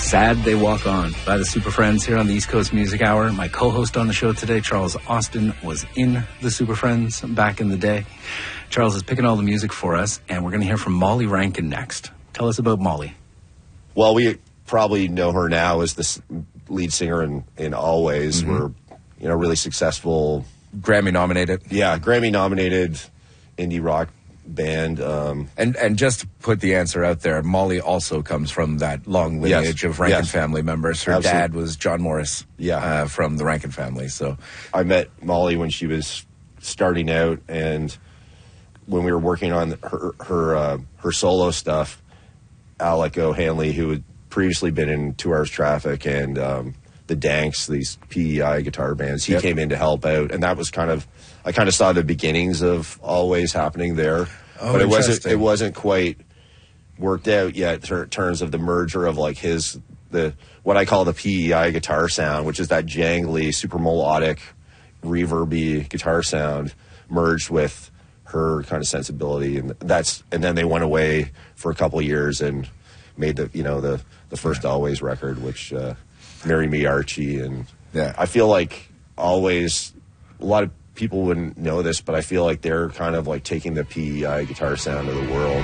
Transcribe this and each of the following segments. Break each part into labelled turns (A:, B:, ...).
A: Sad They Walk On by the Super Friends here on the East Coast Music Hour. My co-host on the show today, Charles Austin, was in the Super Friends back in the day. Charles is picking all the music for us, and we're going to hear from Molly Rankin next. Tell us about Molly.
B: Well, we probably know her now as the lead singer in Always. We're, really successful.
C: Grammy-nominated.
B: Yeah, Grammy-nominated indie rock band.
C: And just to put the answer out there, Molly also comes from that long lineage of Rankin family members. Her dad was John Morris from the Rankin family. So
B: I met Molly when she was starting out, and when we were working on her solo stuff, Alec O'Hanley, who had previously been in 2 Hours Traffic and the Danks, these PEI guitar bands, he came in to help out, and that was I kind of saw the beginnings of Always happening there.
C: Oh,
B: but it wasn't quite worked out yet in terms of the merger of like what I call the PEI guitar sound, which is that jangly, super melodic, reverby guitar sound merged with her kind of sensibility, and then they went away for a couple of years and made the first Always record, which Marry Me Archie, and I feel like Always, a lot of people wouldn't know this, but I feel like they're kind of like taking the PEI guitar sound to the world.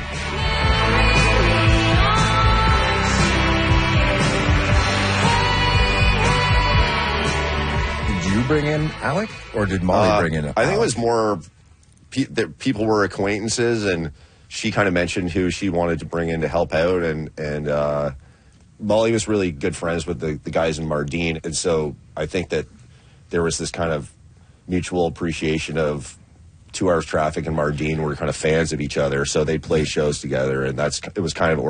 C: Did you bring in Alec, or did Molly bring in Alec?
B: I think it was more that people were acquaintances, and she kind of mentioned who she wanted to bring in to help out, and Molly was really good friends with the guys in Mardine, and so I think that there was this kind of mutual appreciation of 2 Hours Traffic and Mardine were kind of fans of each other, so they'd play shows together, and it was kind of